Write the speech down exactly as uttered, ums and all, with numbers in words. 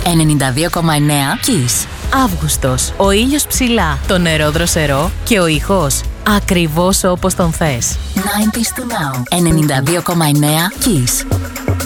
ενενήντα δύο κόμμα εννέα Kiss. Αύγουστος. Ο ήλιος ψηλά, το νερό δροσερό και ο ήχος ακριβώς όπως τον θες. ενενήντα του Now. ενενήντα δύο κόμμα εννέα Kiss.